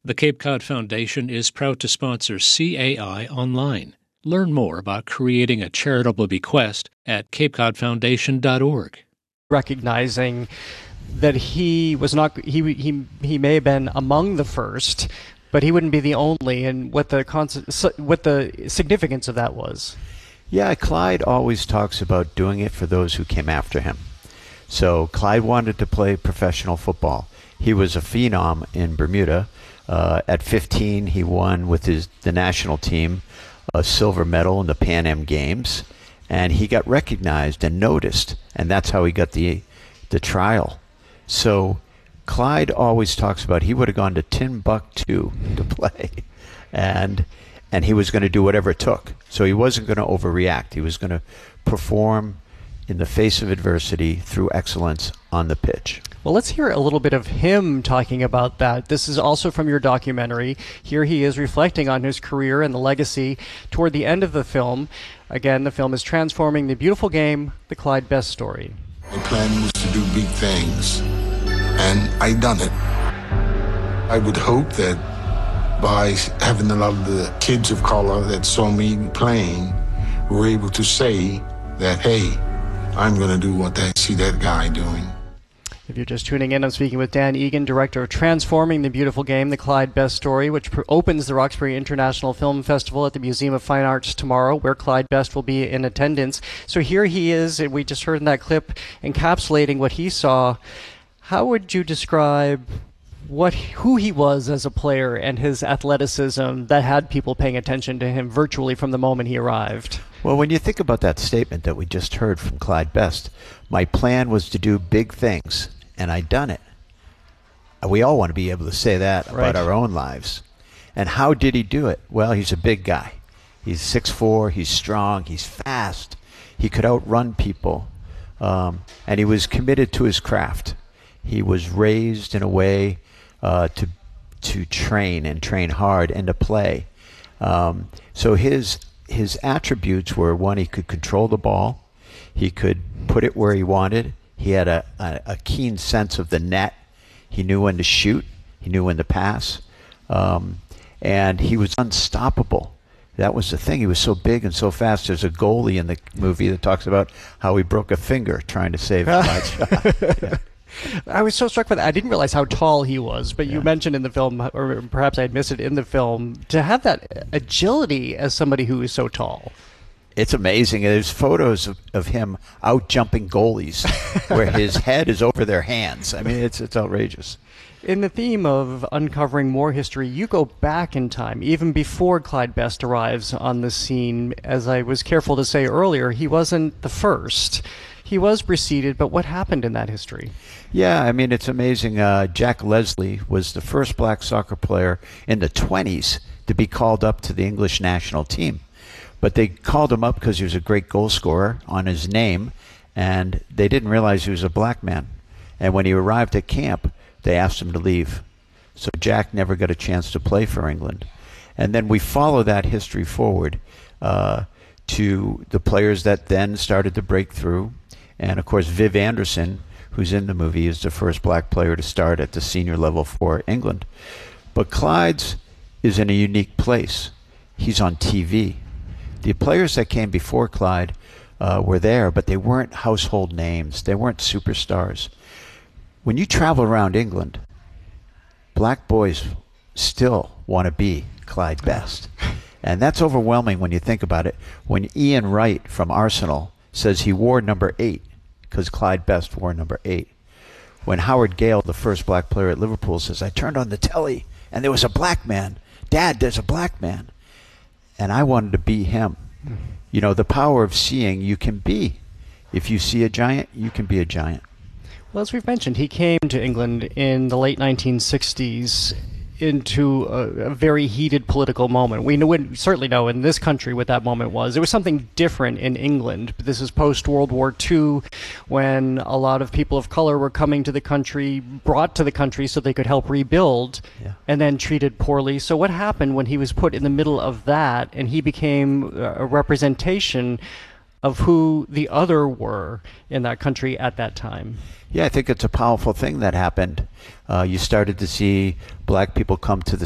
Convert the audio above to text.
The Cape Cod Foundation is proud to sponsor CAI Online. Learn more about creating a charitable bequest at capecodfoundation.org. Recognizing that he was not, he may have been among the first, but he wouldn't be the only, and what the significance of that was. Yeah, Clyde always talks about doing it for those who came after him. So Clyde wanted to play professional football. He was a phenom in Bermuda. At 15, he won with the national team a silver medal in the Pan Am Games, and he got recognized and noticed, and that's how he got the trial. So Clyde always talks about he would have gone to Timbuktu to play, and he was going to do whatever it took. So he wasn't going to overreact. He was going to perform in the face of adversity through excellence on the pitch. Well, let's hear a little bit of him talking about that. This is also from your documentary. Here he is reflecting on his career and the legacy toward the end of the film. Again, the film is Transforming the Beautiful Game, the Clyde Best Story. My plan was to do big things, and I done it. I would hope that by having a lot of the kids of color that saw me playing were able to say that, hey, I'm going to do what I see that guy doing. If you're just tuning in, I'm speaking with Dan Egan, director of Transforming the Beautiful Game, the Clyde Best Story, which opens the Roxbury International Film Festival at the Museum of Fine Arts tomorrow, where Clyde Best will be in attendance. So here he is, and we just heard in that clip, encapsulating what he saw. How would you describe who he was as a player and his athleticism that had people paying attention to him virtually from the moment he arrived? Well, when you think about that statement that we just heard from Clyde Best, my plan was to do big things, and I done it. We all want to be able to say that about our own lives. And how did he do it? Well, he's a big guy. He's 6'4", he's strong, he's fast. He could outrun people, and he was committed to his craft. He was raised in a way to train hard and to play. So his attributes were, one, he could control the ball. He could put it where he wanted. He had a keen sense of the net. He knew when to shoot. He knew when to pass. And he was unstoppable. That was the thing. He was so big and so fast. There's a goalie in the movie that talks about how he broke a finger trying to save Clyde's shot. Yeah. I was so struck by that. I didn't realize how tall he was, but you mentioned in the film, or perhaps I had missed it in the film, to have that agility as somebody who is so tall. It's amazing. There's photos of him out jumping goalies where his head is over their hands. I mean, it's outrageous. In the theme of uncovering more history, you go back in time, even before Clyde Best arrives on the scene. As I was careful to say earlier, he wasn't the first. He was preceded, but what happened in that history? Yeah, I mean, it's amazing. Jack Leslie was the first black soccer player in the 20s to be called up to the English national team. But they called him up because he was a great goal scorer on his name, and they didn't realize he was a black man. And when he arrived at camp, they asked him to leave. So Jack never got a chance to play for England. And then we follow that history forward to the players that then started to break through. And, of course, Viv Anderson, who's in the movie, is the first black player to start at the senior level for England. But Clyde's is in a unique place. He's on TV. The players that came before Clyde were there, but they weren't household names. They weren't superstars. When you travel around England, black boys still want to be Clyde Best. And that's overwhelming when you think about it. When Ian Wright from Arsenal says he wore number 8 because Clyde Best wore number 8. When Howard Gale, the first black player at Liverpool, says, I turned on the telly and there was a black man. Dad, there's a black man. And I wanted to be him. You know, the power of seeing you can be. If you see a giant, you can be a giant. Well, as we've mentioned, he came to England in the late 1960s into a very heated political moment. We certainly know in this country what that moment was. There was something different in England. This is post-World War II, when a lot of people of color were coming to the country, brought to the country so they could help rebuild, and then treated poorly. So what happened when he was put in the middle of that and he became a representation of who the other were in that country at that time? Yeah, I think it's a powerful thing that happened. You started to see black people come to the